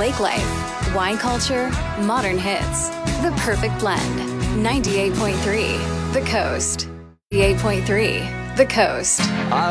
lake life, wine culture, modern hits. The perfect blend. 98.3 The Coast. 98.3 The Coast.